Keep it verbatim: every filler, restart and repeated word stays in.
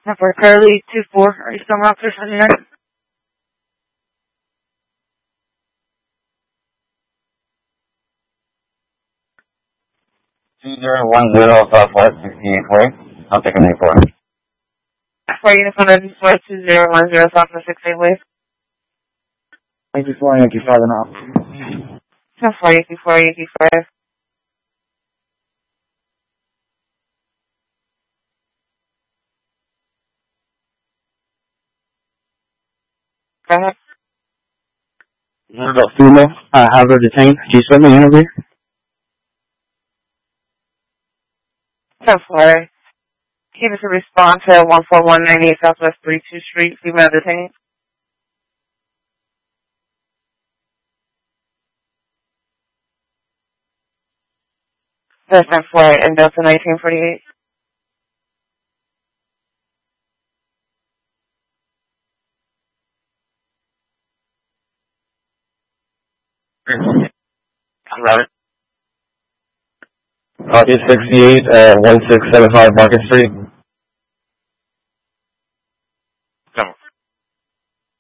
For Curly, two four. Are you still on officer seventy-nine? two zero one zero Southwest sixty-eight Way. I'll take an eight four. four units one hundred four two zero one zero Southwest sixty-eight Way. Yankee four, Yankee five and off. ten four, Yankee four, Yankee five. Go ahead. About female, uh, have her detained. She's from the interview. ten four. Give us a response to one four one nine eight Southwest thirty-two Street, female detained. That's ten four and Delta nineteen forty-eight. Robert. Copy sixty-eight, uh, one six seven five Market Street.